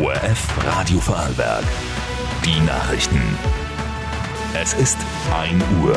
ORF Radio Vorarlberg. Die Nachrichten. Es ist 1 Uhr.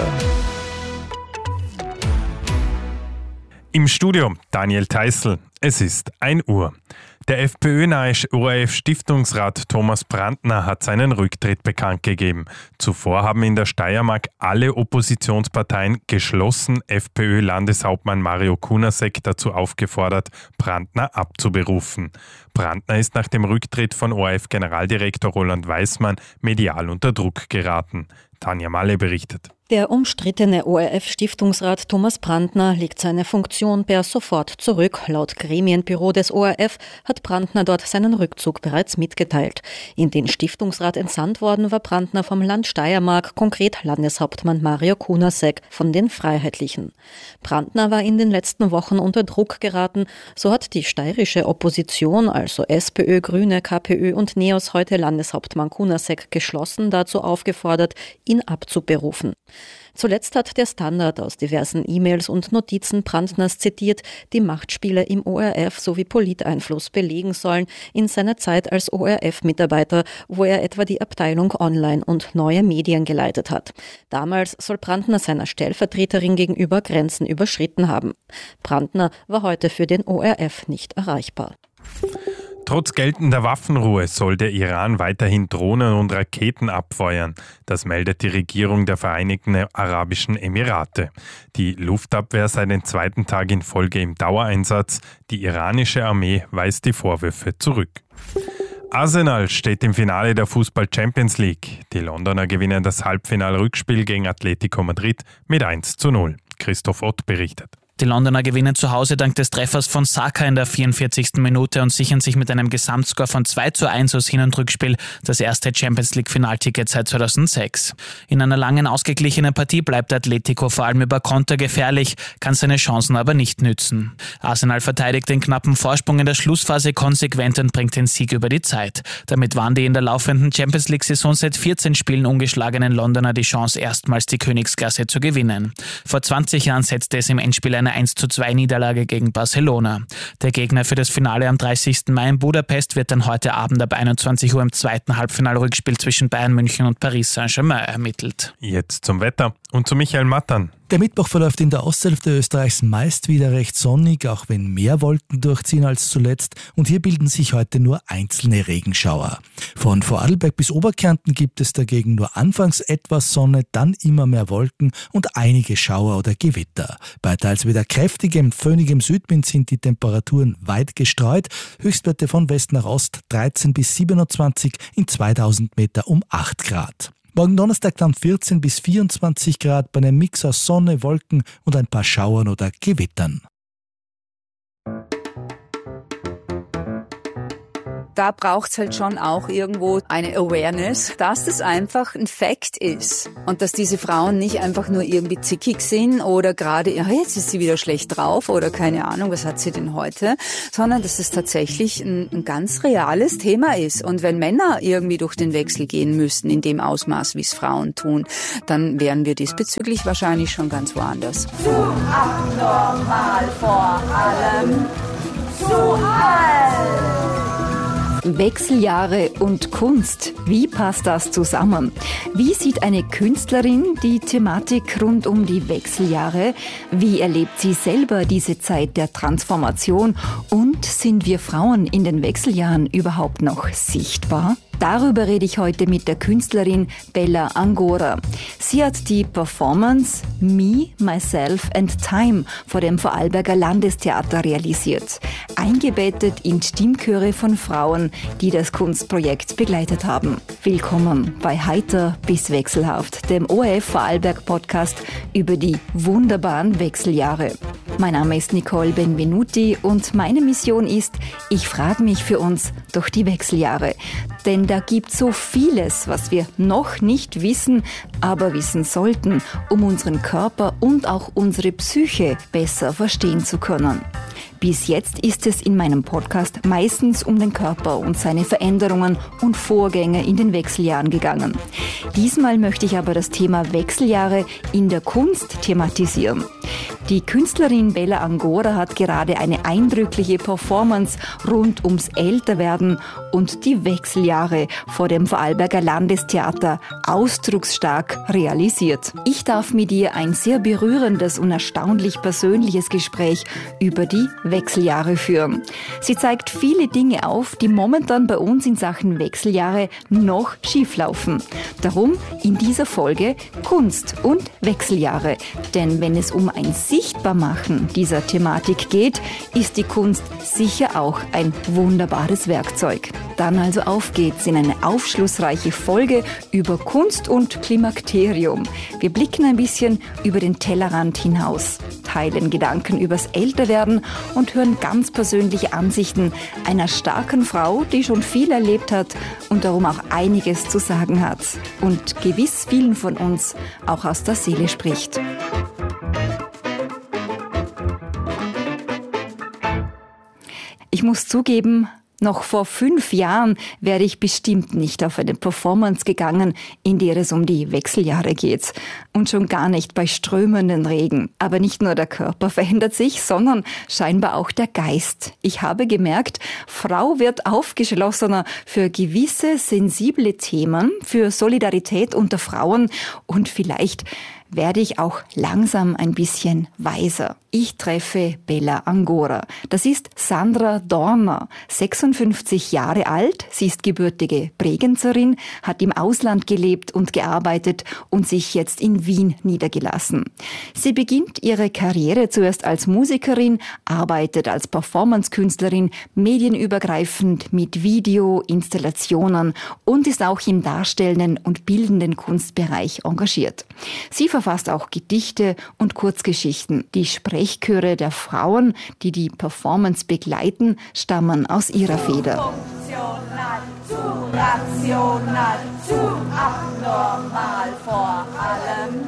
Im Studio Daniel Theißl. Es ist 1 Uhr. Der FPÖ-nahe ORF-Stiftungsrat Thomas Brandner hat seinen Rücktritt bekannt gegeben. Zuvor haben in der Steiermark alle Oppositionsparteien geschlossen FPÖ-Landeshauptmann Mario Kunasek dazu aufgefordert, Brandner abzuberufen. Brandner ist nach dem Rücktritt von ORF-Generaldirektor Roland Weismann medial unter Druck geraten. Tanja Malle berichtet. Der umstrittene ORF-Stiftungsrat Thomas Brandner legt seine Funktion per sofort zurück. Laut Gremienbüro des ORF hat Brandner dort seinen Rückzug bereits mitgeteilt. In den Stiftungsrat entsandt worden war Brandner vom Land Steiermark, konkret Landeshauptmann Mario Kunasek von den Freiheitlichen. Brandner war in den letzten Wochen unter Druck geraten. So hat die steirische Opposition, also SPÖ, Grüne, KPÖ und NEOS, heute Landeshauptmann Kunasek geschlossen dazu aufgefordert, ihn abzuberufen. Zuletzt hat der Standard aus diversen E-Mails und Notizen Brandners zitiert, die Machtspiele im ORF sowie Politeinfluss belegen sollen in seiner Zeit als ORF-Mitarbeiter, wo er etwa die Abteilung Online und Neue Medien geleitet hat. Damals soll Brandner seiner Stellvertreterin gegenüber Grenzen überschritten haben. Brandner war heute für den ORF nicht erreichbar. Trotz geltender Waffenruhe soll der Iran weiterhin Drohnen und Raketen abfeuern. Das meldet die Regierung der Vereinigten Arabischen Emirate. Die Luftabwehr sei den zweiten Tag in Folge im Dauereinsatz. Die iranische Armee weist die Vorwürfe zurück. Arsenal steht im Finale der Fußball-Champions League. Die Londoner gewinnen das Halbfinal-Rückspiel gegen Atletico Madrid mit 1:0. Christoph Ott berichtet. Die Londoner gewinnen zu Hause dank des Treffers von Saka in der 44. Minute und sichern sich mit einem Gesamtscore von 2:1 aus Hin- und Rückspiel das erste Champions-League-Finalticket seit 2006. In einer langen, ausgeglichenen Partie bleibt Atletico vor allem über Konter gefährlich, kann seine Chancen aber nicht nützen. Arsenal verteidigt den knappen Vorsprung in der Schlussphase konsequent und bringt den Sieg über die Zeit. Damit waren die in der laufenden Champions-League-Saison seit 14 Spielen ungeschlagenen Londoner die Chance, erstmals die Königsklasse zu gewinnen. Vor 20 Jahren setzte es im Endspiel eine 1:2 gegen Barcelona. Der Gegner für das Finale am 30. Mai in Budapest wird dann heute Abend ab 21 Uhr im zweiten Halbfinalrückspiel zwischen Bayern München und Paris Saint-Germain ermittelt. Jetzt zum Wetter und zu Michael Mattern. Der Mittwoch verläuft in der Osthälfte Österreichs meist wieder recht sonnig, auch wenn mehr Wolken durchziehen als zuletzt. Und hier bilden sich heute nur einzelne Regenschauer. Von Vorarlberg bis Oberkärnten gibt es dagegen nur anfangs etwas Sonne, dann immer mehr Wolken und einige Schauer oder Gewitter. Bei teils wieder kräftigem, föhnigem Südwind sind die Temperaturen weit gestreut. Höchstwerte von West nach Ost 13 bis 27, in 2000 Meter um 8 Grad. Morgen Donnerstag dann 14 bis 24 Grad bei einem Mix aus Sonne, Wolken und ein paar Schauern oder Gewittern. Da braucht es halt schon auch irgendwo eine Awareness, dass das einfach ein Fact ist. Und dass diese Frauen nicht einfach nur irgendwie zickig sind oder gerade, ja, jetzt ist sie wieder schlecht drauf oder keine Ahnung, was hat sie denn heute, sondern dass es tatsächlich ein ganz reales Thema ist. Und wenn Männer irgendwie durch den Wechsel gehen müssten, in dem Ausmaß, wie es Frauen tun, dann wären wir diesbezüglich wahrscheinlich schon ganz woanders. Zu abnormal, vor allem zu alt. Wechseljahre und Kunst. Wie passt das zusammen? Wie sieht eine Künstlerin die Thematik rund um die Wechseljahre? Wie erlebt sie selber diese Zeit der Transformation? Und sind wir Frauen in den Wechseljahren überhaupt noch sichtbar? Darüber rede ich heute mit der Künstlerin Bella Angora. Sie hat die Performance Me, Myself and Time vor dem Vorarlberger Landestheater realisiert. Eingebettet in Stimmchöre von Frauen, die das Kunstprojekt begleitet haben. Willkommen bei Heiter bis Wechselhaft, dem ORF Vorarlberg Podcast über die wunderbaren Wechseljahre. Mein Name ist Nicole Benvenuti und meine Mission ist, ich frage mich für uns durch die Wechseljahre. Denn da gibt so vieles, was wir noch nicht wissen, aber wissen sollten, um unseren Körper und auch unsere Psyche besser verstehen zu können. Bis jetzt ist es in meinem Podcast meistens um den Körper und seine Veränderungen und Vorgänge in den Wechseljahren gegangen. Diesmal möchte ich aber das Thema Wechseljahre in der Kunst thematisieren. Die Künstlerin Bella Angora hat gerade eine eindrückliche Performance rund ums Älterwerden und die Wechseljahre vor dem Vorarlberger Landestheater ausdrucksstark realisiert. Ich darf mit ihr ein sehr berührendes und erstaunlich persönliches Gespräch über die Wechseljahre führen. Sie zeigt viele Dinge auf, die momentan bei uns in Sachen Wechseljahre noch schieflaufen. Darum in dieser Folge Kunst und Wechseljahre. Denn wenn es um ein Sichtbarmachen dieser Thematik geht, ist die Kunst sicher auch ein wunderbares Werkzeug. Dann also auf geht's in eine aufschlussreiche Folge über Kunst und Klimakterium. Wir blicken ein bisschen über den Tellerrand hinaus, teilen Gedanken übers Älterwerden und hören ganz persönliche Ansichten einer starken Frau, die schon viel erlebt hat und darum auch einiges zu sagen hat und gewiss vielen von uns auch aus der Seele spricht. Ich muss zugeben, noch vor 5 Jahren wäre ich bestimmt nicht auf eine Performance gegangen, in der es um die Wechseljahre geht. Und schon gar nicht bei strömenden Regen. Aber nicht nur der Körper verändert sich, sondern scheinbar auch der Geist. Ich habe gemerkt, Frau wird aufgeschlossener für gewisse sensible Themen, für Solidarität unter Frauen und vielleicht werde ich auch langsam ein bisschen weiser. Ich treffe Bella Angora. Das ist Sandra Dorner, 56 Jahre alt. Sie ist gebürtige Bregenzerin, hat im Ausland gelebt und gearbeitet und sich jetzt in Wien niedergelassen. Sie beginnt ihre Karriere zuerst als Musikerin, arbeitet als Performancekünstlerin, medienübergreifend mit Video, Installationen und ist auch im darstellenden und bildenden Kunstbereich engagiert. Sie verfasst auch Gedichte und Kurzgeschichten. Die Sprechchöre der Frauen, die die Performance begleiten, stammen aus ihrer Feder. Funktional zu rational, zu abnormal, vor allem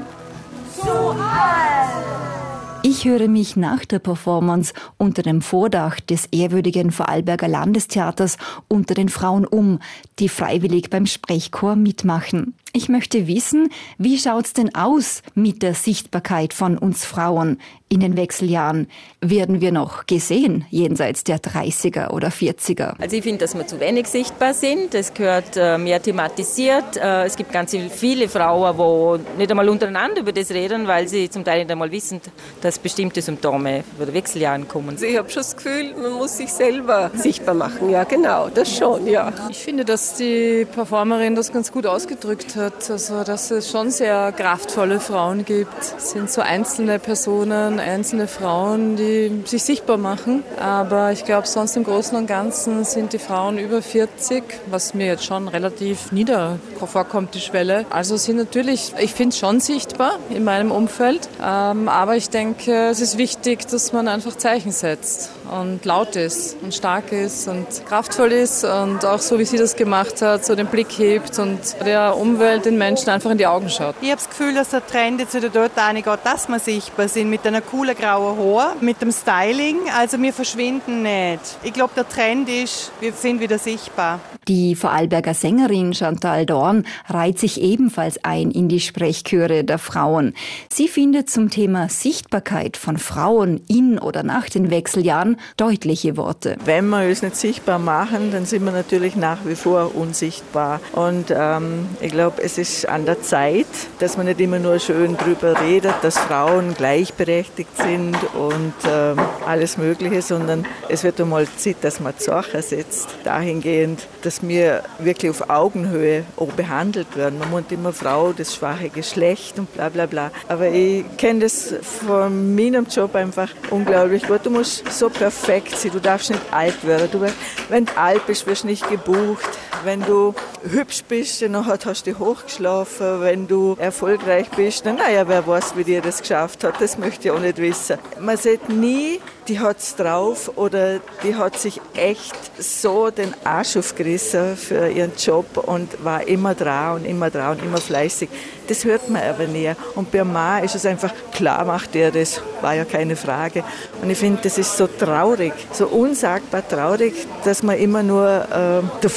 zu alt. Ich höre mich nach der Performance unter dem Vordach des ehrwürdigen Vorarlberger Landestheaters unter den Frauen um, die freiwillig beim Sprechchor mitmachen. Ich möchte wissen, wie schaut's denn aus mit der Sichtbarkeit von uns Frauen in den Wechseljahren? Werden wir noch gesehen, jenseits der 30er oder 40er? Also ich finde, dass wir zu wenig sichtbar sind. Es gehört mehr thematisiert. Es gibt ganz viele Frauen, die nicht einmal untereinander über das reden, weil sie zum Teil nicht einmal wissen, dass bestimmte Symptome bei den Wechseljahren kommen. Also ich habe schon das Gefühl, man muss sich selber sichtbar machen. Ja, genau, das schon, ja. Ich finde, dass die Performerin das ganz gut ausgedrückt hat. Also, dass es schon sehr kraftvolle Frauen gibt. Es sind so einzelne Personen, einzelne Frauen, die sich sichtbar machen. Aber ich glaube, sonst im Großen und Ganzen sind die Frauen über 40, was mir jetzt schon relativ nieder vorkommt, die Schwelle. Also sind natürlich, ich finde es schon sichtbar in meinem Umfeld. Aber ich denke, es ist wichtig, dass man einfach Zeichen setzt und laut ist und stark ist und kraftvoll ist und auch so, wie sie das gemacht hat, so den Blick hebt und der Umwelt, den Menschen einfach in die Augen schaut. Ich habe das Gefühl, dass der Trend jetzt wieder dort reingeht, dass wir sichtbar sind mit einer coolen grauen Haar, mit dem Styling. Also wir verschwinden nicht. Ich glaube, der Trend ist, wir sind wieder sichtbar. Die Vorarlberger Sängerin Chantal Dorn reiht sich ebenfalls ein in die Sprechchöre der Frauen. Sie findet zum Thema Sichtbarkeit von Frauen in oder nach den Wechseljahren deutliche Worte. Wenn wir uns nicht sichtbar machen, dann sind wir natürlich nach wie vor unsichtbar. Und ich glaube, es ist an der Zeit, dass man nicht immer nur schön drüber redet, dass Frauen gleichberechtigt sind und alles Mögliche, sondern es wird einmal Zeit, dass man Zeichen setzt, dahingehend, dass wir wirklich auf Augenhöhe auch behandelt werden. Man meint immer Frau, das schwache Geschlecht und bla bla bla. Aber ich kenne das von meinem Job einfach unglaublich gut. Du musst so perfekt sein, du darfst nicht alt werden. Wenn du alt bist, wirst du nicht gebucht. Wenn du hübsch bist, dann hast du hochgeschlafen. Wenn du erfolgreich bist, dann wer weiß, wie dir das geschafft hat, das möchte ich auch nicht wissen. Man sieht nie, die hat's drauf oder die hat sich echt so den Arsch aufgerissen für ihren Job und war immer dran und immer fleißig. Das hört man aber nie. Und bei Mann ist es einfach, klar macht er das, war ja keine Frage. Und ich finde, das ist so traurig, so unsagbar traurig, dass man immer nur davor spricht,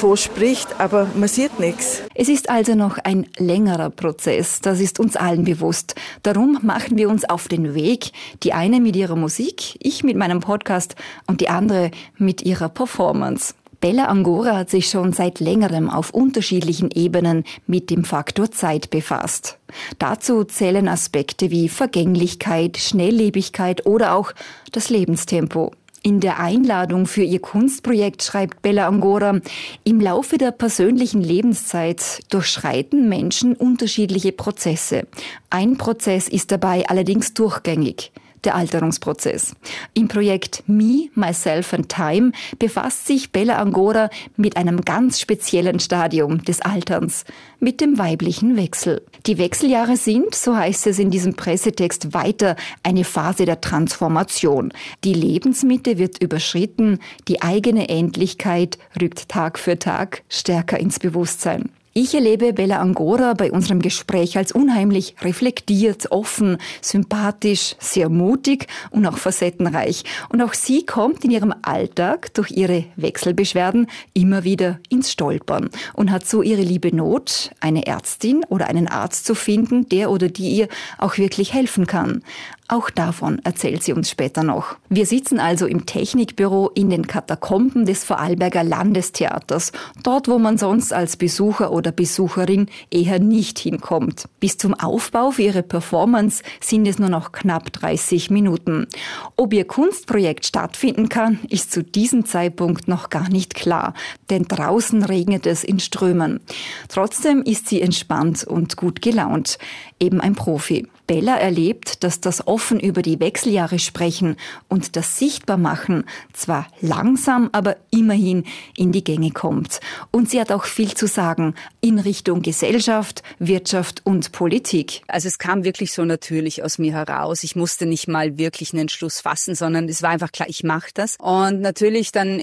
Licht, aber man sieht nichts. Es ist also noch ein längerer Prozess, das ist uns allen bewusst. Darum machen wir uns auf den Weg, die eine mit ihrer Musik, ich mit meinem Podcast und die andere mit ihrer Performance. Bella Angora hat sich schon seit längerem auf unterschiedlichen Ebenen mit dem Faktor Zeit befasst. Dazu zählen Aspekte wie Vergänglichkeit, Schnelllebigkeit oder auch das Lebenstempo. In der Einladung für ihr Kunstprojekt schreibt Bella Angora, im Laufe der persönlichen Lebenszeit durchschreiten Menschen unterschiedliche Prozesse. Ein Prozess ist dabei allerdings durchgängig. Der Alterungsprozess. Im Projekt Me, Myself and Time befasst sich Bella Angora mit einem ganz speziellen Stadium des Alterns, mit dem weiblichen Wechsel. Die Wechseljahre sind, so heißt es in diesem Pressetext weiter, eine Phase der Transformation. Die Lebensmitte wird überschritten, die eigene Endlichkeit rückt Tag für Tag stärker ins Bewusstsein. Ich erlebe Bella Angora bei unserem Gespräch als unheimlich reflektiert, offen, sympathisch, sehr mutig und auch facettenreich. Und auch sie kommt in ihrem Alltag durch ihre Wechselbeschwerden immer wieder ins Stolpern und hat so ihre liebe Not, eine Ärztin oder einen Arzt zu finden, der oder die ihr auch wirklich helfen kann. Auch davon erzählt sie uns später noch. Wir sitzen also im Technikbüro in den Katakomben des Vorarlberger Landestheaters, dort wo man sonst als Besucher oder Besucherin eher nicht hinkommt. Bis zum Aufbau für ihre Performance sind es nur noch knapp 30 Minuten. Ob ihr Kunstprojekt stattfinden kann, ist zu diesem Zeitpunkt noch gar nicht klar, denn draußen regnet es in Strömen. Trotzdem ist sie entspannt und gut gelaunt, eben ein Profi. Bella erlebt, dass das offen über die Wechseljahre sprechen und das Sichtbarmachen zwar langsam, aber immerhin in die Gänge kommt. Und sie hat auch viel zu sagen in Richtung Gesellschaft, Wirtschaft und Politik. Also es kam wirklich so natürlich aus mir heraus. Ich musste nicht mal wirklich einen Entschluss fassen, sondern es war einfach klar, ich mache das. Und natürlich dann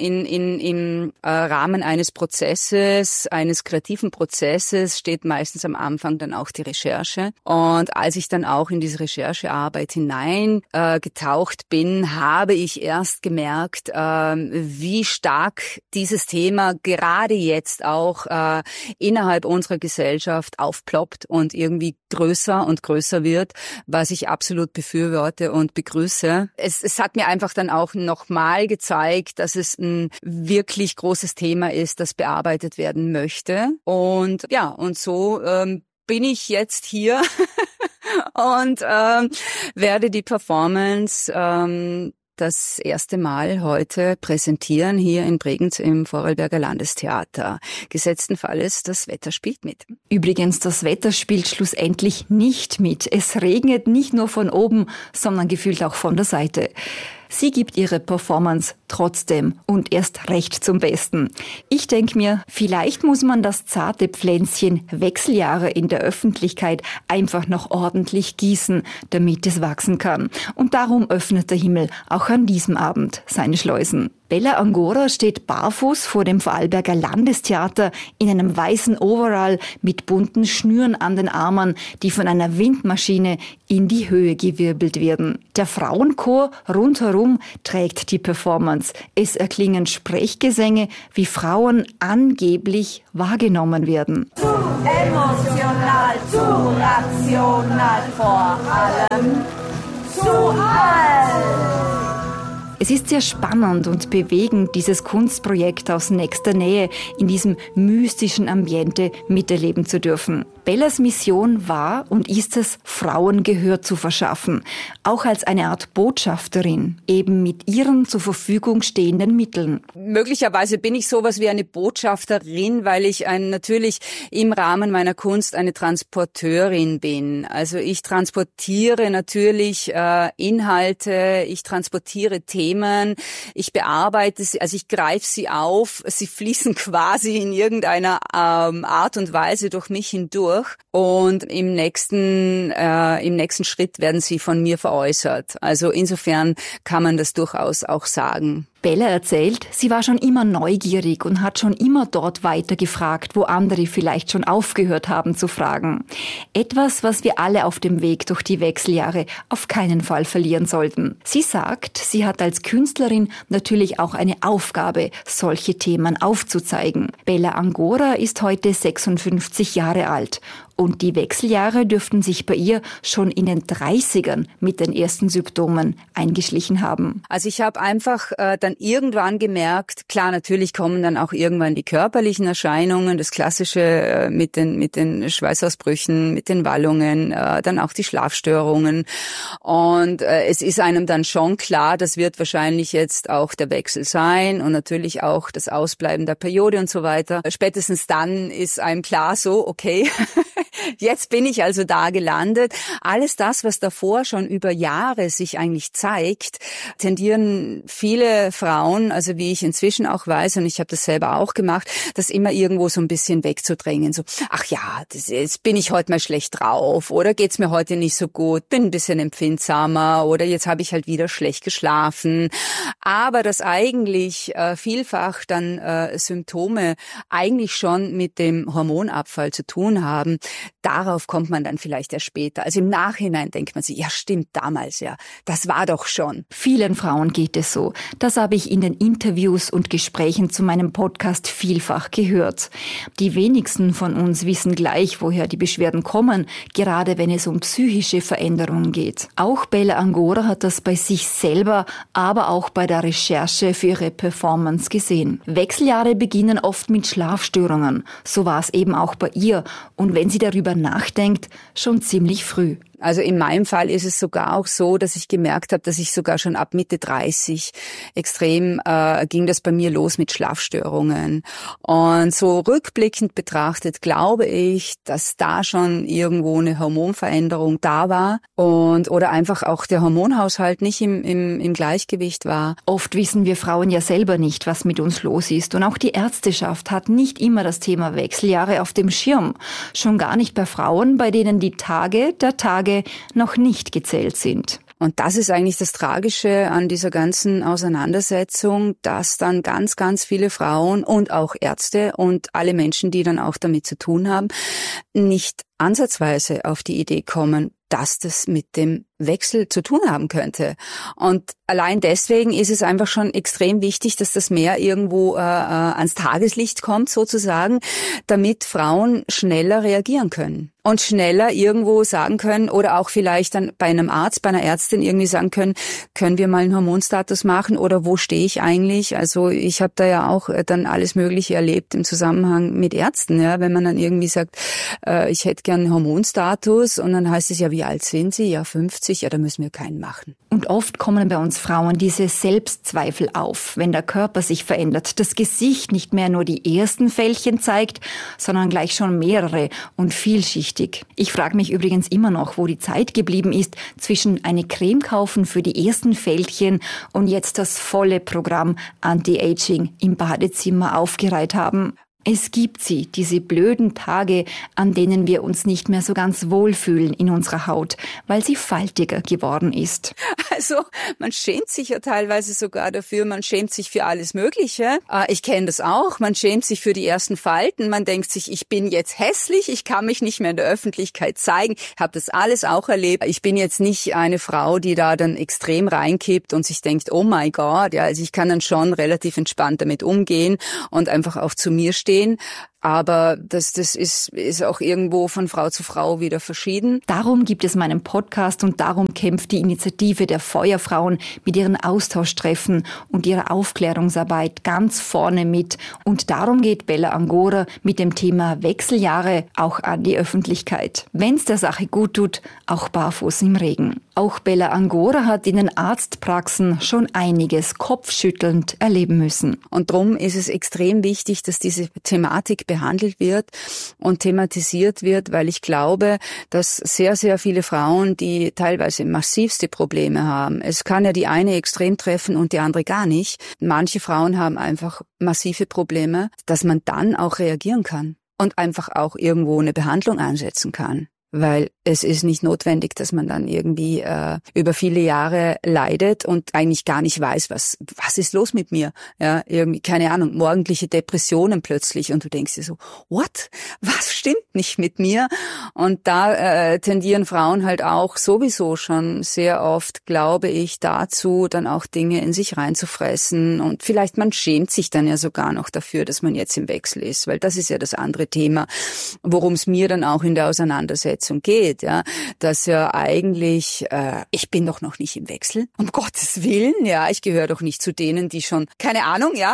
im Rahmen eines Prozesses, eines kreativen Prozesses steht meistens am Anfang dann auch die Recherche. Und als ich dann auch in diese Recherchearbeit getaucht bin, habe ich erst gemerkt, wie stark dieses Thema gerade jetzt auch innerhalb unserer Gesellschaft aufploppt und irgendwie größer und größer wird, was ich absolut befürworte und begrüße. Es hat mir einfach dann auch nochmal gezeigt, dass es ein wirklich großes Thema ist, das bearbeitet werden möchte. Und ja, und so bin ich jetzt hier und werde die Performance das erste Mal heute präsentieren hier in Bregenz im Vorarlberger Landestheater. Gesetzten Falles, das Wetter spielt mit. Übrigens, das Wetter spielt schlussendlich nicht mit. Es regnet nicht nur von oben, sondern gefühlt auch von der Seite. Sie gibt ihre Performance trotzdem und erst recht zum Besten. Ich denke mir, vielleicht muss man das zarte Pflänzchen Wechseljahre in der Öffentlichkeit einfach noch ordentlich gießen, damit es wachsen kann. Und darum öffnet der Himmel auch an diesem Abend seine Schleusen. Bella Angora steht barfuß vor dem Vorarlberger Landestheater in einem weißen Overall mit bunten Schnüren an den Armen, die von einer Windmaschine in die Höhe gewirbelt werden. Der Frauenchor rundherum trägt die Performance. Es erklingen Sprechgesänge, wie Frauen angeblich wahrgenommen werden. Zu emotional, zu rational, vor allem zu alt. Es ist sehr spannend und bewegend, dieses Kunstprojekt aus nächster Nähe in diesem mystischen Ambiente miterleben zu dürfen. Bellas Mission war und ist es, Frauen Gehör zu verschaffen, auch als eine Art Botschafterin, eben mit ihren zur Verfügung stehenden Mitteln. Möglicherweise bin ich sowas wie eine Botschafterin, weil ich natürlich im Rahmen meiner Kunst eine Transporteurin bin. Also ich transportiere natürlich Inhalte, ich transportiere Themen, ich bearbeite sie, also ich greife sie auf, sie fließen quasi in irgendeiner Art und Weise durch mich hindurch und im nächsten Schritt werden sie von mir veräußert. Also insofern kann man das durchaus auch sagen. Bella erzählt, sie war schon immer neugierig und hat schon immer dort weiter gefragt, wo andere vielleicht schon aufgehört haben zu fragen. Etwas, was wir alle auf dem Weg durch die Wechseljahre auf keinen Fall verlieren sollten. Sie sagt, sie hat als Künstlerin natürlich auch eine Aufgabe, solche Themen aufzuzeigen. Bella Angora ist heute 56 Jahre alt. Und die Wechseljahre dürften sich bei ihr schon in den 30ern mit den ersten Symptomen eingeschlichen haben. Also ich habe einfach dann irgendwann gemerkt, klar, natürlich kommen dann auch irgendwann die körperlichen Erscheinungen, das Klassische mit den Schweißausbrüchen, mit den Wallungen, dann auch die Schlafstörungen. Und es ist einem dann schon klar, das wird wahrscheinlich jetzt auch der Wechsel sein und natürlich auch das Ausbleiben der Periode und so weiter. Spätestens dann ist einem klar so, okay, jetzt bin ich also da gelandet. Alles das, was davor schon über Jahre sich eigentlich zeigt, tendieren viele Frauen, also wie ich inzwischen auch weiß, und ich habe das selber auch gemacht, das immer irgendwo so ein bisschen wegzudrängen. So, ach ja, jetzt bin ich heute mal schlecht drauf oder geht's mir heute nicht so gut, bin ein bisschen empfindsamer oder jetzt habe ich halt wieder schlecht geschlafen. Aber dass eigentlich vielfach dann Symptome eigentlich schon mit dem Hormonabfall zu tun haben, darauf kommt man dann vielleicht erst später. Also im Nachhinein denkt man sich, ja stimmt, damals, ja, das war doch schon. Vielen Frauen geht es so. Das habe ich in den Interviews und Gesprächen zu meinem Podcast vielfach gehört. Die wenigsten von uns wissen gleich, woher die Beschwerden kommen, gerade wenn es um psychische Veränderungen geht. Auch Bella Angora hat das bei sich selber, aber auch bei der Recherche für ihre Performance gesehen. Wechseljahre beginnen oft mit Schlafstörungen. So war es eben auch bei ihr. Und wenn sie darüber nachdenkt, schon ziemlich früh. Also in meinem Fall ist es sogar auch so, dass ich gemerkt habe, dass ich sogar schon ab Mitte 30 extrem ging das bei mir los mit Schlafstörungen. Und so rückblickend betrachtet glaube ich, dass da schon irgendwo eine Hormonveränderung da war und oder einfach auch der Hormonhaushalt nicht im Gleichgewicht war. Oft wissen wir Frauen ja selber nicht, was mit uns los ist. Und auch die Ärzteschaft hat nicht immer das Thema Wechseljahre auf dem Schirm. Schon gar nicht bei Frauen, bei denen die Tage der Tage noch nicht gezählt sind. Und das ist eigentlich das Tragische an dieser ganzen Auseinandersetzung, dass dann ganz, ganz viele Frauen und auch Ärzte und alle Menschen, die dann auch damit zu tun haben, nicht ansatzweise auf die Idee kommen, dass das mit dem Wechsel zu tun haben könnte. Und allein deswegen ist es einfach schon extrem wichtig, dass das mehr irgendwo ans Tageslicht kommt sozusagen, damit Frauen schneller reagieren können und schneller irgendwo sagen können oder auch vielleicht dann bei einem Arzt, bei einer Ärztin irgendwie sagen können, können wir mal einen Hormonstatus machen oder wo stehe ich eigentlich? Also ich habe da ja auch dann alles Mögliche erlebt im Zusammenhang mit Ärzten, ja, wenn man dann irgendwie sagt, ich hätte gern einen Hormonstatus und dann heißt es ja, wie alt sind Sie? Ja, 50. Ja, da müssen wir keinen machen. Und oft kommen bei uns Frauen diese Selbstzweifel auf, wenn der Körper sich verändert, das Gesicht nicht mehr nur die ersten Fältchen zeigt, sondern gleich schon mehrere und vielschichtig. Ich frage mich übrigens immer noch, wo die Zeit geblieben ist zwischen eine Creme kaufen für die ersten Fältchen und jetzt das volle Programm Anti-Aging im Badezimmer aufgereiht haben. Es gibt sie, diese blöden Tage, an denen wir uns nicht mehr so ganz wohlfühlen in unserer Haut, weil sie faltiger geworden ist. Also man schämt sich ja teilweise sogar dafür, man schämt sich für alles Mögliche. Ich kenne das auch, man schämt sich für die ersten Falten, man denkt sich, ich bin jetzt hässlich, ich kann mich nicht mehr in der Öffentlichkeit zeigen. Ich habe das alles auch erlebt. Ich bin jetzt nicht eine Frau, die da dann extrem reinkippt und sich denkt, oh mein Gott, ja, also ich kann dann schon relativ entspannt damit umgehen und einfach auch zu mir stehen. Aber das ist auch irgendwo von Frau zu Frau wieder verschieden. Darum gibt es meinen Podcast und darum kämpft die Initiative der Feuerfrauen mit ihren Austauschtreffen und ihrer Aufklärungsarbeit ganz vorne mit. Und darum geht Bella Angora mit dem Thema Wechseljahre auch an die Öffentlichkeit. Wenn es der Sache gut tut, auch barfuß im Regen. Auch Bella Angora hat in den Arztpraxen schon einiges kopfschüttelnd erleben müssen. Und darum ist es extrem wichtig, dass diese Thematik behandelt wird und thematisiert wird, weil ich glaube, dass sehr, sehr viele Frauen, die teilweise massivste Probleme haben, es kann ja die eine extrem treffen und die andere gar nicht. Manche Frauen haben einfach massive Probleme, dass man dann auch reagieren kann und einfach auch irgendwo eine Behandlung einsetzen kann. weil es ist nicht notwendig, dass man dann irgendwie über viele Jahre leidet und eigentlich gar nicht weiß, was ist los mit mir? Ja, irgendwie, keine Ahnung, morgendliche Depressionen plötzlich und du denkst dir so, what? Was stimmt nicht mit mir? Und da tendieren Frauen halt auch sowieso schon sehr oft, glaube ich, dazu, dann auch Dinge in sich reinzufressen und vielleicht man schämt sich dann ja sogar noch dafür, dass man jetzt im Wechsel ist, weil das ist ja das andere Thema, worum es mir dann auch in der Auseinandersetzung geht, ja, dass ja eigentlich, ich bin doch noch nicht im Wechsel, um Gottes Willen, ja, ich gehöre doch nicht zu denen, die schon, keine Ahnung, ja.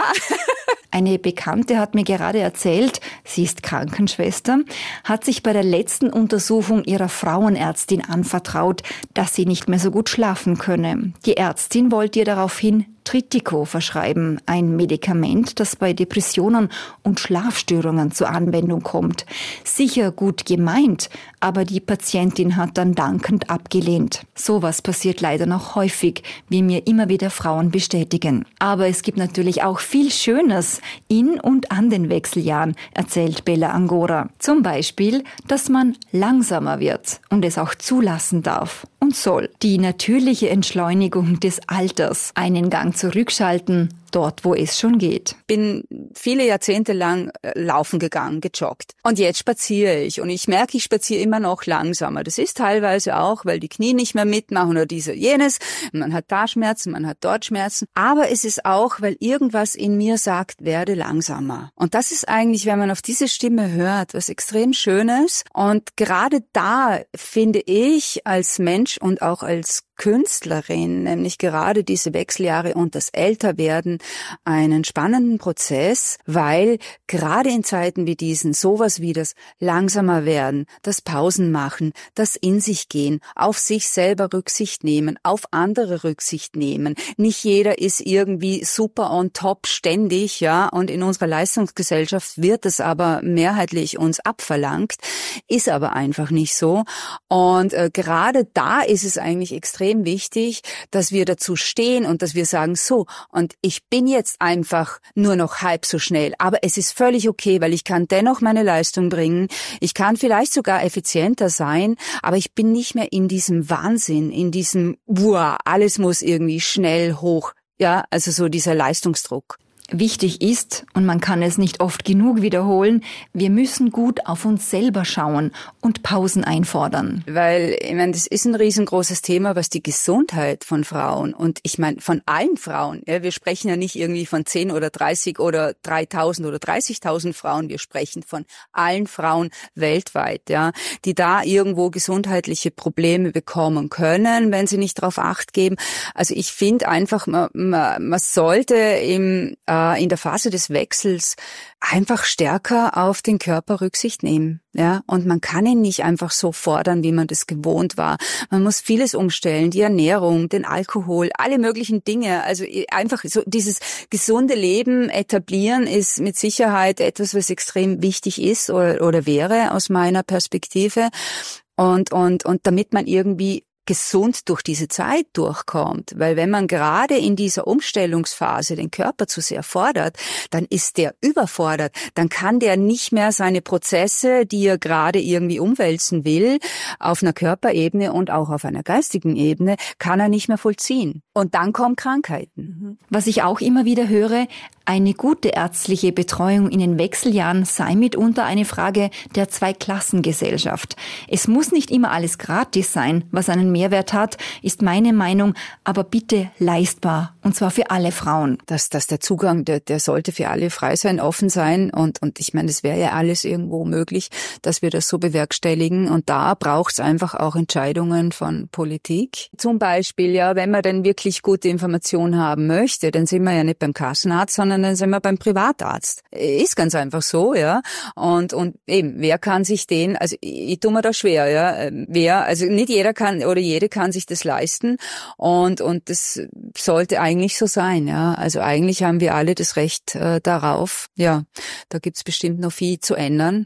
Eine Bekannte hat mir gerade erzählt, sie ist Krankenschwester, hat sich bei der letzten Untersuchung ihrer Frauenärztin anvertraut, dass sie nicht mehr so gut schlafen könne. Die Ärztin wollte ihr daraufhin Tritico verschreiben, ein Medikament, das bei Depressionen und Schlafstörungen zur Anwendung kommt. Sicher gut gemeint, aber die Patientin hat dann dankend abgelehnt. Sowas passiert leider noch häufig, wie mir immer wieder Frauen bestätigen. Aber es gibt natürlich auch viel Schönes in und an den Wechseljahren, erzählt Bella Angora. Zum Beispiel, dass man langsamer wird und es auch zulassen darf und soll. Die natürliche Entschleunigung des Alters, einen Gang zurückschalten, dort, wo es schon geht. Bin viele Jahrzehnte lang laufen gegangen, gejoggt. Und jetzt spaziere ich. Und ich merke, ich spaziere immer noch langsamer. Das ist teilweise auch, weil die Knie nicht mehr mitmachen oder jenes. Man hat da Schmerzen, man hat dort Schmerzen. Aber es ist auch, weil irgendwas in mir sagt, werde langsamer. Und das ist eigentlich, wenn man auf diese Stimme hört, was extrem Schönes. Und gerade da finde ich als Mensch und auch als Künstlerin, nämlich gerade diese Wechseljahre und das Älterwerden, einen spannenden Prozess, weil gerade in Zeiten wie diesen sowas wie das langsamer werden, das Pausen machen, das in sich gehen, auf sich selber Rücksicht nehmen, auf andere Rücksicht nehmen. Nicht jeder ist irgendwie super on top ständig, ja, und in unserer Leistungsgesellschaft wird es aber mehrheitlich uns abverlangt, ist aber einfach nicht so. Und gerade da ist es eigentlich extrem wichtig, dass wir dazu stehen und dass wir sagen, so, und ich bin jetzt einfach nur noch halb so schnell, aber es ist völlig okay, weil ich kann dennoch meine Leistung bringen, ich kann vielleicht sogar effizienter sein, aber ich bin nicht mehr in diesem Wahnsinn, in diesem, alles muss irgendwie schnell hoch, ja, also so dieser Leistungsdruck. Wichtig ist, und man kann es nicht oft genug wiederholen, wir müssen gut auf uns selber schauen und Pausen einfordern. Weil, ich meine, das ist ein riesengroßes Thema, was die Gesundheit von Frauen und ich meine von allen Frauen, ja, wir sprechen ja nicht irgendwie von 10 oder 30 oder 3.000 oder 30.000 Frauen, wir sprechen von allen Frauen weltweit, ja, die da irgendwo gesundheitliche Probleme bekommen können, wenn sie nicht darauf Acht geben. Also ich finde einfach, man sollte in der Phase des Wechsels einfach stärker auf den Körper Rücksicht nehmen, ja, und man kann ihn nicht einfach so fordern, wie man das gewohnt war. Man muss vieles umstellen, die Ernährung, den Alkohol, alle möglichen Dinge, also einfach so dieses gesunde Leben etablieren ist mit Sicherheit etwas, was extrem wichtig ist oder wäre aus meiner Perspektive und damit man irgendwie gesund durch diese Zeit durchkommt, weil wenn man gerade in dieser Umstellungsphase den Körper zu sehr fordert, dann ist der überfordert, dann kann der nicht mehr seine Prozesse, die er gerade irgendwie umwälzen will, auf einer Körperebene und auch auf einer geistigen Ebene, kann er nicht mehr vollziehen. Und dann kommen Krankheiten. Was ich auch immer wieder höre, eine gute ärztliche Betreuung in den Wechseljahren sei mitunter eine Frage der Zweiklassengesellschaft. Es muss nicht immer alles gratis sein, was einen Mehrwert hat, ist meine Meinung, aber bitte leistbar, und zwar für alle Frauen. Dass der Zugang, der sollte für alle frei sein, offen sein und ich meine, das wäre ja alles irgendwo möglich, dass wir das so bewerkstelligen und da braucht es einfach auch Entscheidungen von Politik. Zum Beispiel, ja, wenn man denn wirklich gute Informationen haben möchte, dann sind wir ja nicht beim Kassenarzt, sondern dann sind wir beim Privatarzt. Ist ganz einfach so, ja. Und eben, wer kann sich also ich tue mir da schwer, ja. Also nicht jeder kann oder jede kann sich das leisten und das sollte eigentlich so sein, ja. Also eigentlich haben wir alle das Recht darauf, ja. Da gibt's bestimmt noch viel zu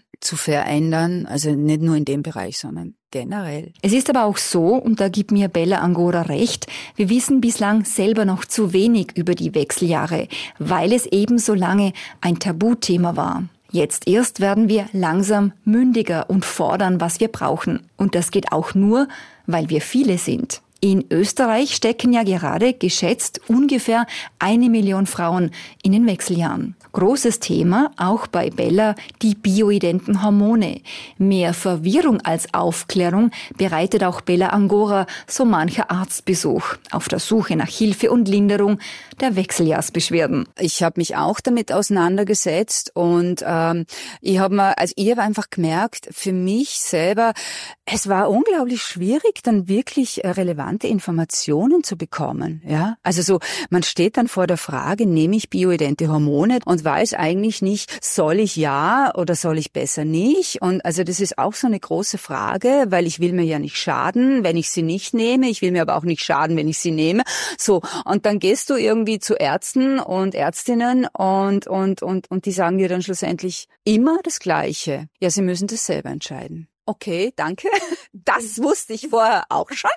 verändern, also nicht nur in dem Bereich, sondern generell. Es ist aber auch so, und da gibt mir Bella Angora recht, wir wissen bislang selber noch zu wenig über die Wechseljahre, weil es eben so lange ein Tabuthema war. Jetzt erst werden wir langsam mündiger und fordern, was wir brauchen. Und das geht auch nur, weil wir viele sind. In Österreich stecken ja gerade geschätzt ungefähr 1 Million Frauen in den Wechseljahren. Großes Thema, auch bei Bella, die bioidenten Hormone. Mehr Verwirrung als Aufklärung bereitet auch Bella Angora so mancher Arztbesuch auf der Suche nach Hilfe und Linderung der Wechseljahrsbeschwerden. Ich habe mich auch damit auseinandergesetzt und ich habe einfach gemerkt, für mich selber, es war unglaublich schwierig, dann wirklich relevante Informationen zu bekommen. Ja, also so, man steht dann vor der Frage, nehme ich bioidente Hormone und weiß eigentlich nicht, soll ich ja oder soll ich besser nicht? Und also das ist auch so eine große Frage, weil ich will mir ja nicht schaden, wenn ich sie nicht nehme. Ich will mir aber auch nicht schaden, wenn ich sie nehme. So, und dann gehst du irgendwie zu Ärzten und Ärztinnen und die sagen dir dann schlussendlich immer das Gleiche. Ja, sie müssen das selber entscheiden. Okay, danke. Das wusste ich vorher auch schon.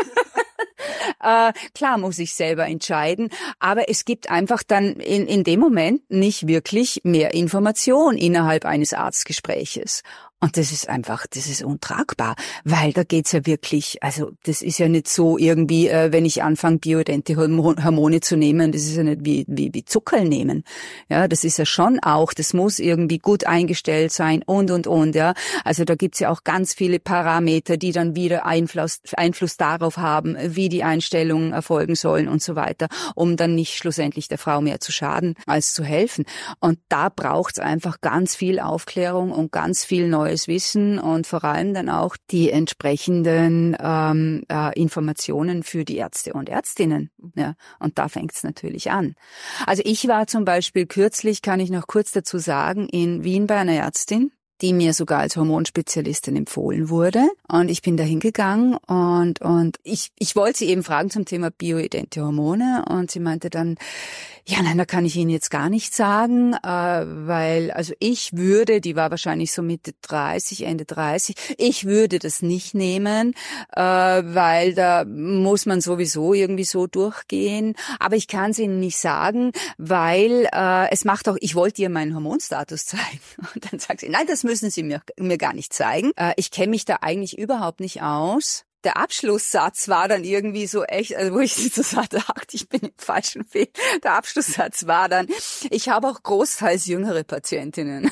Klar muss ich selber entscheiden, aber es gibt einfach dann in dem Moment nicht wirklich mehr Information innerhalb eines Arztgespräches. Und das ist untragbar, weil da geht's ja wirklich, also das ist ja nicht so irgendwie, wenn ich anfange, bioidente Hormone zu nehmen, das ist ja nicht wie Zuckerl nehmen. Ja, das ist ja schon auch, das muss irgendwie gut eingestellt sein und, ja. Also da gibt's ja auch ganz viele Parameter, die dann wieder Einfluss darauf haben, wie die Einstellungen erfolgen sollen und so weiter, um dann nicht schlussendlich der Frau mehr zu schaden, als zu helfen. Und da braucht's einfach ganz viel Aufklärung und ganz viel neues Wissen und vor allem dann auch die entsprechenden Informationen für die Ärzte und Ärztinnen. Ja, und da fängt's natürlich an. Also ich war zum Beispiel kürzlich, kann ich noch kurz dazu sagen, in Wien bei einer Ärztin, die mir sogar als Hormonspezialistin empfohlen wurde. Und ich bin da hingegangen und ich wollte sie eben fragen zum Thema bioidente Hormone und sie meinte dann, ja, nein, da kann ich Ihnen jetzt gar nichts sagen, weil, also die war wahrscheinlich so Mitte 30, Ende 30, ich würde das nicht nehmen, weil da muss man sowieso irgendwie so durchgehen. Aber ich kann es Ihnen nicht sagen, weil ich wollte ihr meinen Hormonstatus zeigen. Und dann sagt sie, nein, das müssen Sie mir gar nicht zeigen. Ich kenne mich da eigentlich überhaupt nicht aus. Der Abschlusssatz war dann irgendwie so echt, also wo ich so dachte, ich bin im falschen Weg. Der Abschlusssatz war dann, ich habe auch großteils jüngere Patientinnen.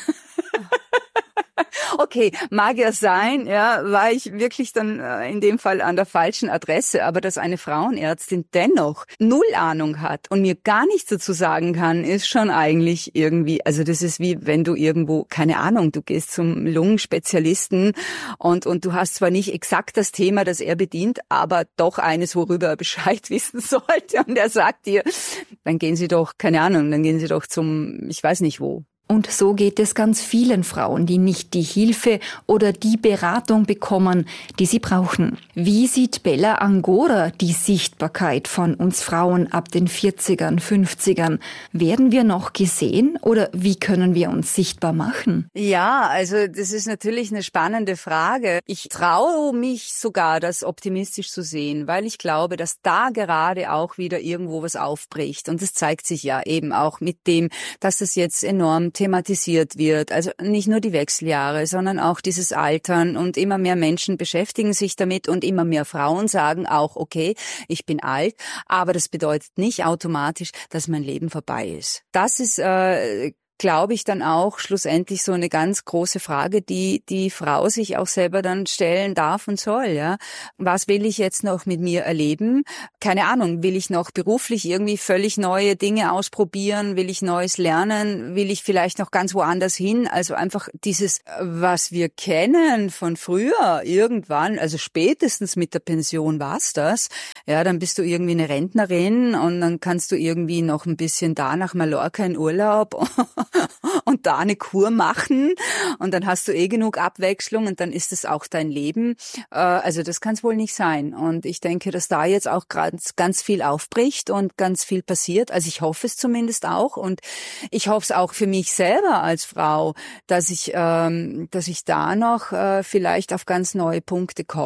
Okay, mag ja sein, ja, war ich wirklich dann in dem Fall an der falschen Adresse, aber dass eine Frauenärztin dennoch null Ahnung hat und mir gar nichts dazu sagen kann, ist schon eigentlich irgendwie, also das ist wie wenn du irgendwo, keine Ahnung, du gehst zum Lungenspezialisten und du hast zwar nicht exakt das Thema, das er bedient, aber doch eines, worüber er Bescheid wissen sollte und er sagt dir, dann gehen Sie doch, keine Ahnung, dann gehen Sie doch zum, ich weiß nicht wo. Und so geht es ganz vielen Frauen, die nicht die Hilfe oder die Beratung bekommen, die sie brauchen. Wie sieht Bella Angora die Sichtbarkeit von uns Frauen ab den 40ern, 50ern? Werden wir noch gesehen oder wie können wir uns sichtbar machen? Ja, also das ist natürlich eine spannende Frage. Ich traue mich sogar, das optimistisch zu sehen, weil ich glaube, dass da gerade auch wieder irgendwo was aufbricht. Und das zeigt sich ja eben auch mit dem, dass das jetzt enorm thematisiert wird. Also nicht nur die Wechseljahre, sondern auch dieses Altern und immer mehr Menschen beschäftigen sich damit und immer mehr Frauen sagen auch, okay, ich bin alt, aber das bedeutet nicht automatisch, dass mein Leben vorbei ist. Das ist glaube ich, dann auch schlussendlich so eine ganz große Frage, die die Frau sich auch selber dann stellen darf und soll, ja. Was will ich jetzt noch mit mir erleben? Keine Ahnung, will ich noch beruflich irgendwie völlig neue Dinge ausprobieren? Will ich Neues lernen? Will ich vielleicht noch ganz woanders hin? Also einfach dieses, was wir kennen von früher, irgendwann, also spätestens mit der Pension war's das. Ja, dann bist du irgendwie eine Rentnerin und dann kannst du irgendwie noch ein bisschen da nach Mallorca in Urlaub und da eine Kur machen und dann hast du genug Abwechslung und dann ist es auch dein Leben. Also das kann es wohl nicht sein. Und ich denke, dass da jetzt auch gerade ganz viel aufbricht und ganz viel passiert. Also ich hoffe es zumindest auch und ich hoffe es auch für mich selber als Frau, dass ich da noch vielleicht auf ganz neue Punkte komme.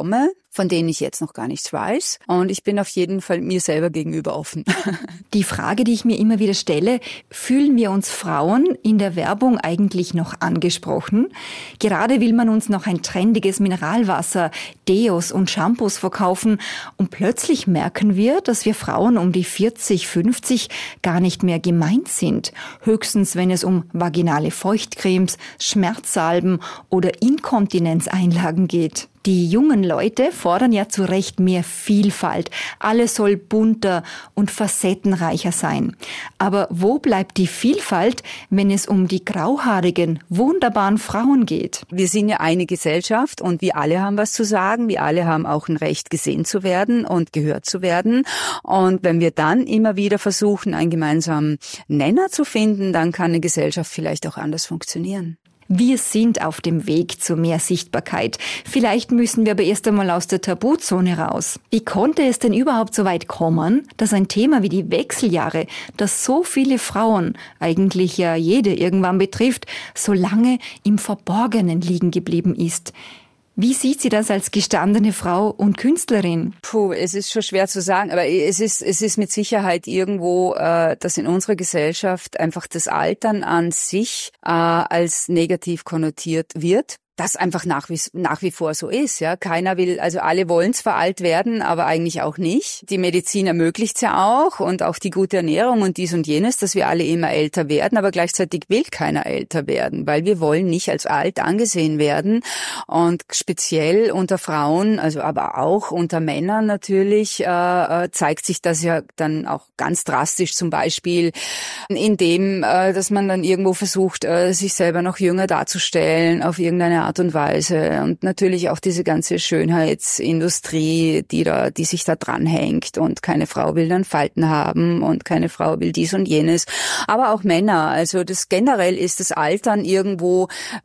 von denen ich jetzt noch gar nichts weiß. Und ich bin auf jeden Fall mir selber gegenüber offen. Die Frage, die ich mir immer wieder stelle, fühlen wir uns Frauen in der Werbung eigentlich noch angesprochen? Gerade will man uns noch ein trendiges Mineralwasser, Deos und Shampoos verkaufen und plötzlich merken wir, dass wir Frauen um die 40, 50 gar nicht mehr gemeint sind. Höchstens, wenn es um vaginale Feuchtcremes, Schmerzsalben oder Inkontinenzeinlagen geht. Die jungen Leute fordern ja zu Recht mehr Vielfalt. Alles soll bunter und facettenreicher sein. Aber wo bleibt die Vielfalt, wenn es um die grauhaarigen, wunderbaren Frauen geht? Wir sind ja eine Gesellschaft und wir alle haben was zu sagen. Wir alle haben auch ein Recht, gesehen zu werden und gehört zu werden. Und wenn wir dann immer wieder versuchen, einen gemeinsamen Nenner zu finden, dann kann eine Gesellschaft vielleicht auch anders funktionieren. Wir sind auf dem Weg zu mehr Sichtbarkeit. Vielleicht müssen wir aber erst einmal aus der Tabuzone raus. Wie konnte es denn überhaupt so weit kommen, dass ein Thema wie die Wechseljahre, das so viele Frauen, eigentlich ja jede irgendwann betrifft, so lange im Verborgenen liegen geblieben ist? Wie sieht sie das als gestandene Frau und Künstlerin? Es ist schon schwer zu sagen, aber es ist mit Sicherheit irgendwo, dass in unserer Gesellschaft einfach das Altern an sich als negativ konnotiert wird. Das einfach nach wie vor so ist, ja. Keiner will, also alle wollen zwar alt werden, aber eigentlich auch nicht. Die Medizin ermöglicht's ja auch und auch die gute Ernährung und dies und jenes, dass wir alle immer älter werden, aber gleichzeitig will keiner älter werden, weil wir wollen nicht als alt angesehen werden. Und speziell unter Frauen, also aber auch unter Männern natürlich, zeigt sich das ja dann auch ganz drastisch, zum Beispiel in dem, dass man dann irgendwo versucht, sich selber noch jünger darzustellen auf irgendeine Art und Weise, und natürlich auch diese ganze Schönheitsindustrie, die sich da dranhängt, und keine Frau will dann Falten haben und keine Frau will dies und jenes, aber auch Männer. Also das generell ist das Altern irgendwo,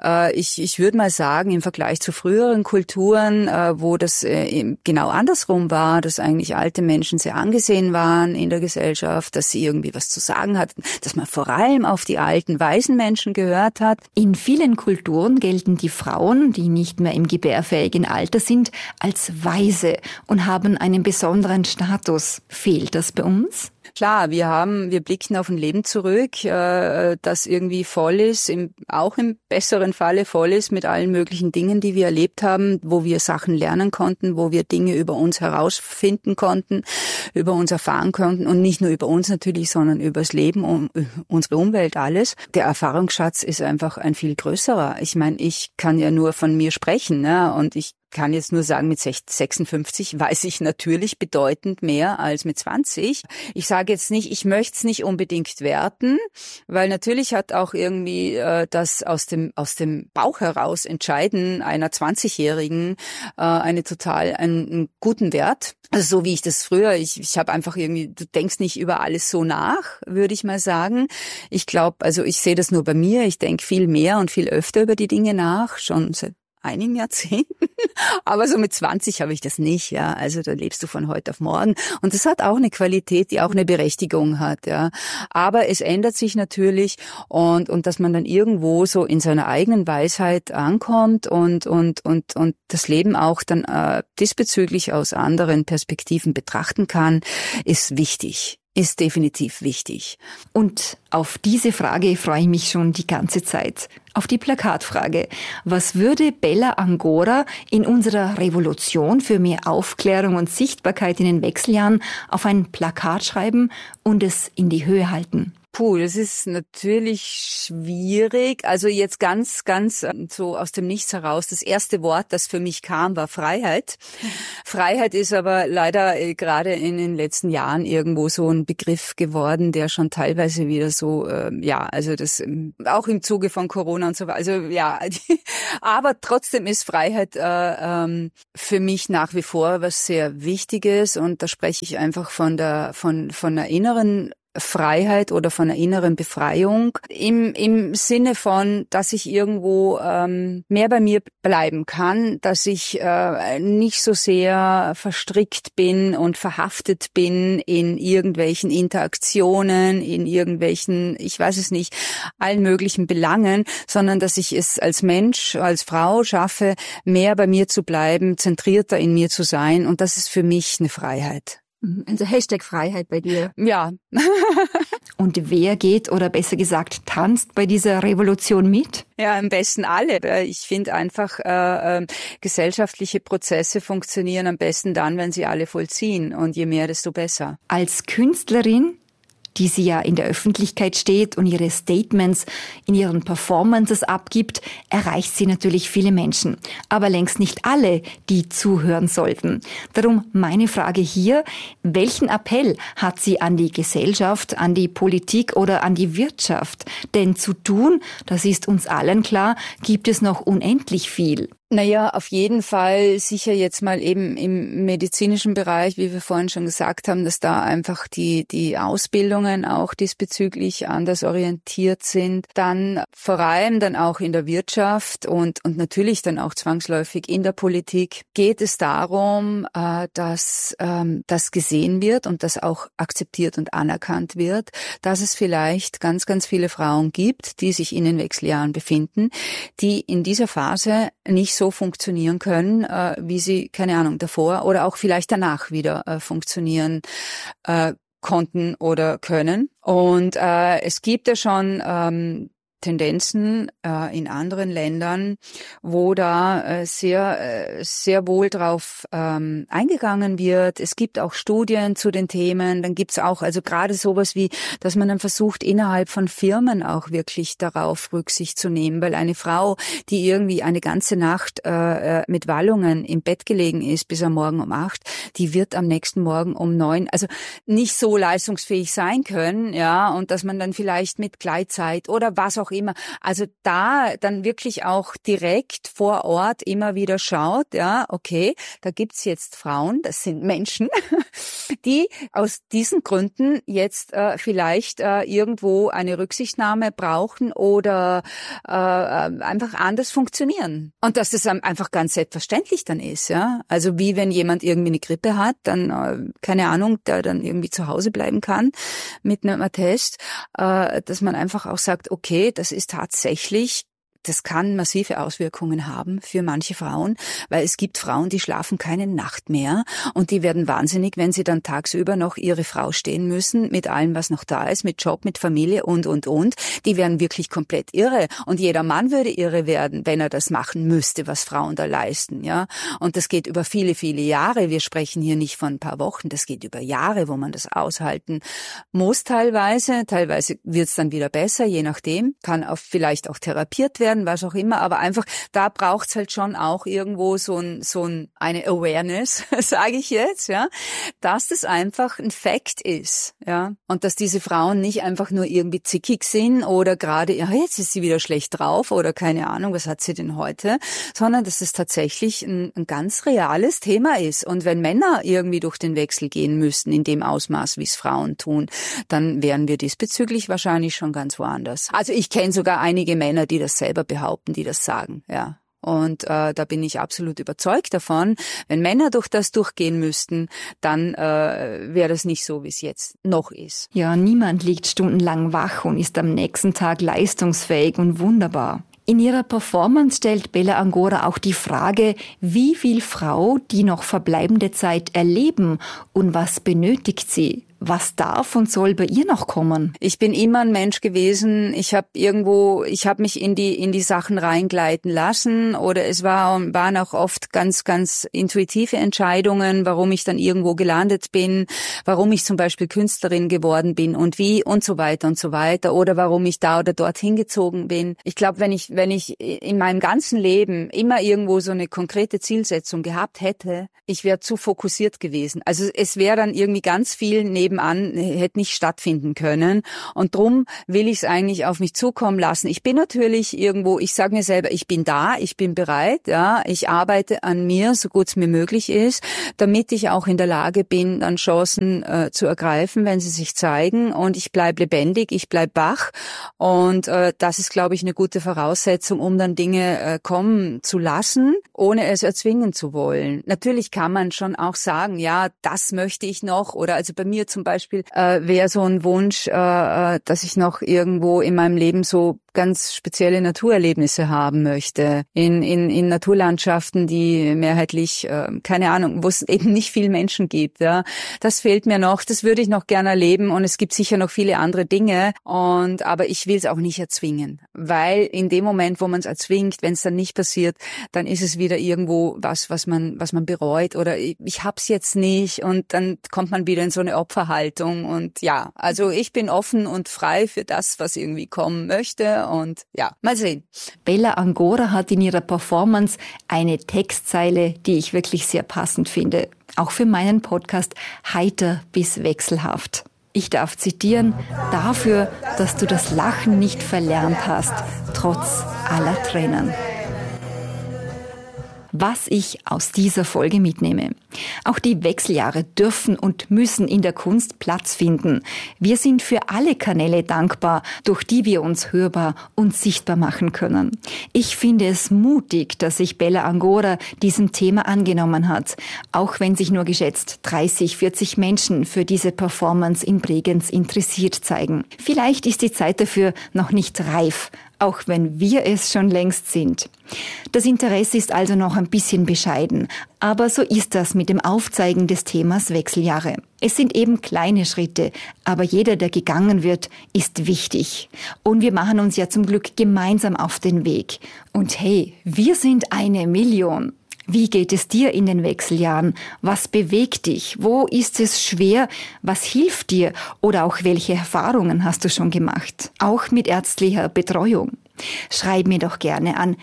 ich würde mal sagen, im Vergleich zu früheren Kulturen, wo das genau andersrum war, dass eigentlich alte Menschen sehr angesehen waren in der Gesellschaft, dass sie irgendwie was zu sagen hatten, dass man vor allem auf die alten, weisen Menschen gehört hat. In vielen Kulturen gelten die Frauen, die nicht mehr im gebärfähigen Alter sind, als weise und haben einen besonderen Status. Fehlt das bei uns? Klar, wir blicken auf ein Leben zurück, das irgendwie voll ist, auch im besseren Falle voll ist mit allen möglichen Dingen, die wir erlebt haben, wo wir Sachen lernen konnten, wo wir Dinge über uns herausfinden konnten, über uns erfahren konnten, und nicht nur über uns natürlich, sondern über das Leben, unsere Umwelt, alles. Der Erfahrungsschatz ist einfach ein viel größerer. Ich meine, ich kann ja nur von mir sprechen, ne? Und ich kann jetzt nur sagen, mit 56 weiß ich natürlich bedeutend mehr als mit 20. Ich sage jetzt nicht, ich möchte es nicht unbedingt werten, weil natürlich hat auch irgendwie das aus dem Bauch heraus Entscheiden einer 20-Jährigen einen guten Wert. Also so wie ich das früher, ich habe einfach irgendwie, du denkst nicht über alles so nach, würde ich mal sagen. Ich glaube, also ich sehe das nur bei mir, ich denke viel mehr und viel öfter über die Dinge nach, schon seit einigen Jahrzehnten, aber so mit 20 habe ich das nicht, ja. Also da lebst du von heute auf morgen, und das hat auch eine Qualität, die auch eine Berechtigung hat, ja. Aber es ändert sich natürlich, und dass man dann irgendwo so in seiner eigenen Weisheit ankommt und das Leben auch dann diesbezüglich aus anderen Perspektiven betrachten kann, ist wichtig. Ist definitiv wichtig. Und auf diese Frage freue ich mich schon die ganze Zeit. Auf die Plakatfrage. Was würde Bella Angora in unserer Revolution für mehr Aufklärung und Sichtbarkeit in den Wechseljahren auf ein Plakat schreiben und es in die Höhe halten? Das ist natürlich schwierig. Also jetzt ganz so aus dem Nichts heraus. Das erste Wort, das für mich kam, war Freiheit. Freiheit ist aber leider gerade in den letzten Jahren irgendwo so ein Begriff geworden, der schon teilweise wieder so, also das auch im Zuge von Corona und so weiter. Also ja, aber trotzdem ist Freiheit für mich nach wie vor was sehr Wichtiges, und da spreche ich einfach von einer inneren Freiheit oder von einer inneren Befreiung im Sinne von, dass ich irgendwo mehr bei mir bleiben kann, dass ich nicht so sehr verstrickt bin und verhaftet bin in irgendwelchen Interaktionen, in irgendwelchen, ich weiß es nicht, allen möglichen Belangen, sondern dass ich es als Mensch, als Frau schaffe, mehr bei mir zu bleiben, zentrierter in mir zu sein, und das ist für mich eine Freiheit. Also Hashtag Freiheit bei dir. Ja. Und wer geht oder besser gesagt tanzt bei dieser Revolution mit? Ja, am besten alle. Ich finde einfach, gesellschaftliche Prozesse funktionieren am besten dann, wenn sie alle vollziehen. Und je mehr, desto besser. Als Künstlerin, die sie ja in der Öffentlichkeit steht und ihre Statements in ihren Performances abgibt, erreicht sie natürlich viele Menschen. Aber längst nicht alle, die zuhören sollten. Darum meine Frage hier: Welchen Appell hat sie an die Gesellschaft, an die Politik oder an die Wirtschaft? Denn zu tun, das ist uns allen klar, gibt es noch unendlich viel. Naja, auf jeden Fall sicher jetzt mal eben im medizinischen Bereich, wie wir vorhin schon gesagt haben, dass da einfach die Ausbildungen auch diesbezüglich anders orientiert sind. Dann vor allem dann auch in der Wirtschaft und natürlich dann auch zwangsläufig in der Politik geht es darum, dass das gesehen wird und das auch akzeptiert und anerkannt wird, dass es vielleicht ganz, ganz viele Frauen gibt, die sich in den Wechseljahren befinden, die in dieser Phase nicht so funktionieren können, wie sie, keine Ahnung, davor oder auch vielleicht danach wieder funktionieren konnten oder können. Und es gibt ja schon Tendenzen in anderen Ländern, wo da sehr wohl drauf eingegangen wird. Es gibt auch Studien zu den Themen. Dann gibt's auch also gerade sowas wie, dass man dann versucht, innerhalb von Firmen auch wirklich darauf Rücksicht zu nehmen, weil eine Frau, die irgendwie eine ganze Nacht mit Wallungen im Bett gelegen ist bis am Morgen um 8, die wird am nächsten Morgen um 9, also nicht so leistungsfähig sein können, ja, und dass man dann vielleicht mit Gleitzeit oder was auch immer, also da dann wirklich auch direkt vor Ort immer wieder schaut, ja, okay, da gibt's jetzt Frauen, das sind Menschen, die aus diesen Gründen jetzt vielleicht irgendwo eine Rücksichtnahme brauchen oder einfach anders funktionieren. Und dass das einfach ganz selbstverständlich dann ist, ja. Also wie wenn jemand irgendwie eine Grippe hat, dann, keine Ahnung, der dann irgendwie zu Hause bleiben kann mit einem Attest, dass man einfach auch sagt, okay, das ist tatsächlich, das kann massive Auswirkungen haben für manche Frauen, weil es gibt Frauen, die schlafen keine Nacht mehr und die werden wahnsinnig, wenn sie dann tagsüber noch ihre Frau stehen müssen, mit allem, was noch da ist, mit Job, mit Familie und. Die werden wirklich komplett irre. Und jeder Mann würde irre werden, wenn er das machen müsste, was Frauen da leisten, ja. Und das geht über viele, viele Jahre. Wir sprechen hier nicht von ein paar Wochen, das geht über Jahre, wo man das aushalten muss teilweise. Teilweise wird es dann wieder besser, je nachdem. Kann vielleicht auch therapiert werden, was auch immer, aber einfach, da braucht's halt schon auch irgendwo so eine Awareness, sage ich jetzt, ja, dass das einfach ein Fact ist, ja, und dass diese Frauen nicht einfach nur irgendwie zickig sind oder gerade, ja, jetzt ist sie wieder schlecht drauf oder keine Ahnung, was hat sie denn heute, sondern dass es tatsächlich ein ganz reales Thema ist. Und wenn Männer irgendwie durch den Wechsel gehen müssten, in dem Ausmaß, wie es Frauen tun, dann wären wir diesbezüglich wahrscheinlich schon ganz woanders. Also ich kenne sogar einige Männer, die das selber behaupten, die das sagen, ja. Und da bin ich absolut überzeugt davon, wenn Männer durch das durchgehen müssten, dann wäre das nicht so, wie es jetzt noch ist. Ja, niemand liegt stundenlang wach und ist am nächsten Tag leistungsfähig und wunderbar. In ihrer Performance stellt Bella Angora auch die Frage, wie viel Frau die noch verbleibende Zeit erleben und was benötigt sie? Was darf und soll bei ihr noch kommen? Ich bin immer ein Mensch gewesen. Ich habe mich in die Sachen reingleiten lassen oder es waren auch oft ganz, ganz intuitive Entscheidungen, warum ich dann irgendwo gelandet bin, warum ich zum Beispiel Künstlerin geworden bin und wie und so weiter oder warum ich da oder dort hingezogen bin. Ich glaube, wenn ich in meinem ganzen Leben immer irgendwo so eine konkrete Zielsetzung gehabt hätte, ich wäre zu fokussiert gewesen. Also es wäre dann irgendwie ganz viel nebenbei nebenan hätte nicht stattfinden können. Und drum will ich es eigentlich auf mich zukommen lassen. Ich bin natürlich irgendwo, ich sage mir selber, ich bin da, ich bin bereit, ja, ich arbeite an mir, so gut es mir möglich ist, damit ich auch in der Lage bin, dann Chancen zu ergreifen, wenn sie sich zeigen. Und ich bleibe lebendig, ich bleibe wach. Und das ist, glaube ich, eine gute Voraussetzung, um dann Dinge kommen zu lassen, ohne es erzwingen zu wollen. Natürlich kann man schon auch sagen, ja, das möchte ich noch. Oder also bei mir zum Beispiel wäre so ein Wunsch, dass ich noch irgendwo in meinem Leben so ganz spezielle Naturerlebnisse haben möchte. In Naturlandschaften, die mehrheitlich, keine Ahnung, wo es eben nicht viel Menschen gibt. Ja. Das fehlt mir noch, das würde ich noch gerne erleben und es gibt sicher noch viele andere Dinge. Aber ich will es auch nicht erzwingen, weil in dem Moment, wo man es erzwingt, wenn es dann nicht passiert, dann ist es wieder irgendwo was man bereut oder ich hab's jetzt nicht und dann kommt man wieder in so eine Opferhaltung und ja, also ich bin offen und frei für das, was irgendwie kommen möchte und ja, mal sehen. Bella Angora hat in ihrer Performance eine Textzeile, die ich wirklich sehr passend finde. Auch für meinen Podcast Heiter bis wechselhaft. Ich darf zitieren, dafür, dass du das Lachen nicht verlernt hast, trotz aller Tränen. Was ich aus dieser Folge mitnehme. Auch die Wechseljahre dürfen und müssen in der Kunst Platz finden. Wir sind für alle Kanäle dankbar, durch die wir uns hörbar und sichtbar machen können. Ich finde es mutig, dass sich Bella Angora diesem Thema angenommen hat, auch wenn sich nur geschätzt 30, 40 Menschen für diese Performance in Bregenz interessiert zeigen. Vielleicht ist die Zeit dafür noch nicht reif, auch wenn wir es schon längst sind. Das Interesse ist also noch ein bisschen bescheiden, aber so ist das mit dem Aufzeigen des Themas Wechseljahre. Es sind eben kleine Schritte, aber jeder, der gegangen wird, ist wichtig. Und wir machen uns ja zum Glück gemeinsam auf den Weg. Und hey, wir sind 1 Million. Wie geht es dir in den Wechseljahren? Was bewegt dich? Wo ist es schwer? Was hilft dir? Oder auch welche Erfahrungen hast du schon gemacht? Auch mit ärztlicher Betreuung. Schreib mir doch gerne an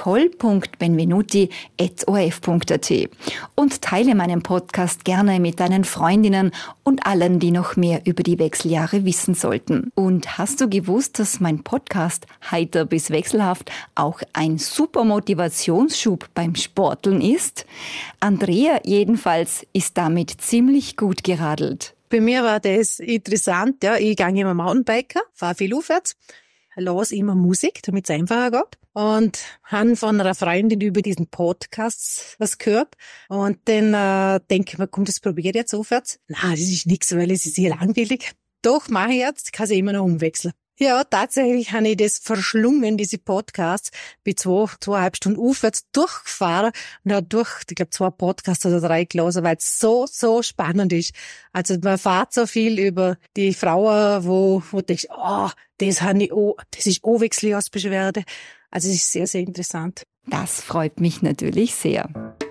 nicole.benvenuti@orf.at und teile meinen Podcast gerne mit deinen Freundinnen und allen, die noch mehr über die Wechseljahre wissen sollten. Und hast du gewusst, dass mein Podcast Heiter bis wechselhaft auch ein super Motivationsschub beim Sporteln ist? Andrea jedenfalls ist damit ziemlich gut geradelt. Bei mir war das interessant. Ja, ich gehe immer Mountainbiker, fahre viel aufwärts. Los immer Musik, damit es einfacher geht. Und habe von einer Freundin über diesen Podcast was gehört. Und dann denke ich mir, komm, das probiere ich jetzt aufwärts. Nein, das ist nichts, weil es ist sehr langweilig. Doch, mache ich jetzt, kann ich immer noch umwechseln. Ja, tatsächlich habe ich das verschlungen, diese Podcasts, bin 2,5 Stunden aufwärts durchgefahren und habe ich glaube 2 Podcasts oder 3 gelesen, weil es so spannend ist. Also man erfährt so viel über die Frauen, wo du denkst, das ist auch Wechseljahrsbeschwerde. Also es ist sehr, sehr interessant. Das freut mich natürlich sehr.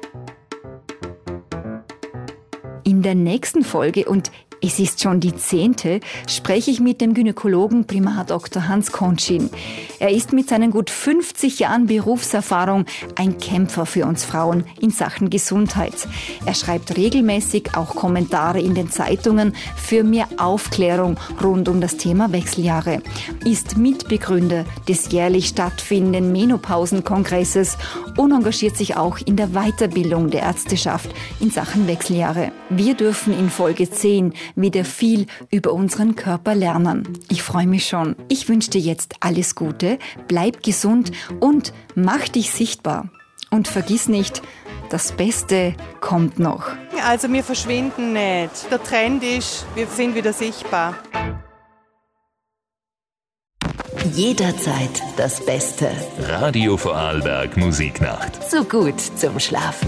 In der nächsten Folge, und es ist schon die 10., spreche ich mit dem Gynäkologen Primar Dr. Hans Končin. Er ist mit seinen gut 50 Jahren Berufserfahrung ein Kämpfer für uns Frauen in Sachen Gesundheit. Er schreibt regelmäßig auch Kommentare in den Zeitungen für mehr Aufklärung rund um das Thema Wechseljahre, ist Mitbegründer des jährlich stattfindenden Menopausenkongresses und engagiert sich auch in der Weiterbildung der Ärzteschaft in Sachen Wechseljahre. Wir dürfen in Folge 10 wieder viel über unseren Körper lernen. Ich freue mich schon. Ich wünsche dir jetzt alles Gute, bleib gesund und mach dich sichtbar. Und vergiss nicht, das Beste kommt noch. Also wir verschwinden nicht. Der Trend ist, wir sind wieder sichtbar. Jederzeit das Beste. Radio Vorarlberg Musiknacht. So gut zum Schlafen.